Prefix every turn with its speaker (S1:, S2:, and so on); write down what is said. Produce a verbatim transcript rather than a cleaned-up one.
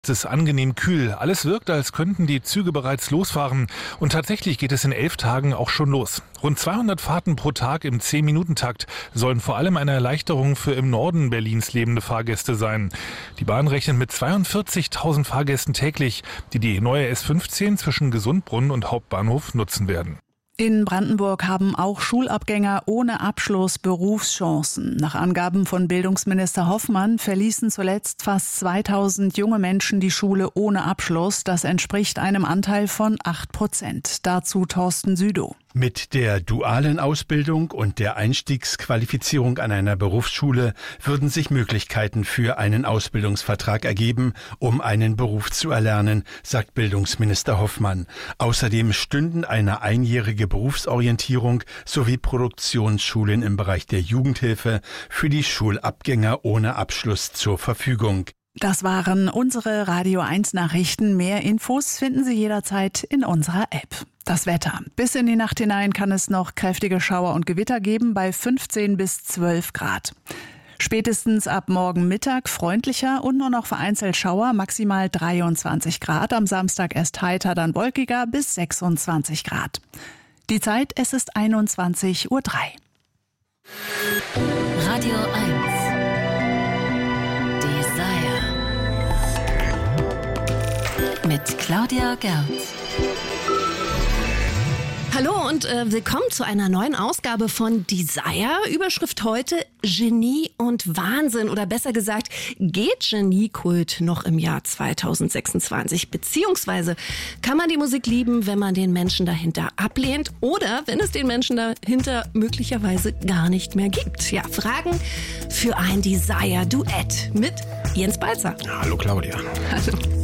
S1: es angenehm kühl. Alles wirkt, als könnten die Züge bereits losfahren. Und tatsächlich geht es in elf Tagen auch schon los. Rund zweihundert Fahrten pro Tag im zehn-Minuten-Takt sollen vor allem eine Erleichterung für im Norden Berlins lebende Fahrgäste sein. Die Bahn rechnet mit zweiundvierzigtausend Fahrgästen täglich, die die neue S fünfzehn zwischen Gesundbrunnen und Hauptbahnhof nutzen werden.
S2: In Brandenburg haben auch Schulabgänger ohne Abschluss Berufschancen. Nach Angaben von Bildungsminister Hoffmann verließen zuletzt fast zweitausend junge Menschen die Schule ohne Abschluss. Das entspricht einem Anteil von acht Prozent. Dazu Thorsten Südow.
S3: Mit der dualen Ausbildung und der Einstiegsqualifizierung an einer Berufsschule würden sich Möglichkeiten für einen Ausbildungsvertrag ergeben, um einen Beruf zu erlernen, sagt Bildungsminister Hoffmann. Außerdem stünden eine einjährige Berufsorientierung sowie Produktionsschulen im Bereich der Jugendhilfe für die Schulabgänger ohne Abschluss zur Verfügung.
S2: Das waren unsere Radio eins Nachrichten. Mehr Infos finden Sie jederzeit in unserer App. Das Wetter. Bis in die Nacht hinein kann es noch kräftige Schauer und Gewitter geben bei fünfzehn bis zwölf Grad. Spätestens ab morgen Mittag freundlicher und nur noch vereinzelt Schauer, maximal dreiundzwanzig Grad. Am Samstag erst heiter, dann wolkiger bis sechsundzwanzig Grad. Die Zeit, es ist einundzwanzig Uhr drei.
S4: Radio eins. Desire. Mit Claudia Gerz.
S5: Hallo und äh, willkommen zu einer neuen Ausgabe von Desire. Überschrift heute: Genie und Wahnsinn, oder besser gesagt, geht Geniekult noch im Jahr zweitausendsechsundzwanzig? Beziehungsweise kann man die Musik lieben, wenn man den Menschen dahinter ablehnt oder wenn es den Menschen dahinter möglicherweise gar nicht mehr gibt? Ja, Fragen für ein Desire-Duett mit Jens Balzer.
S6: Hallo Claudia.
S5: Hallo.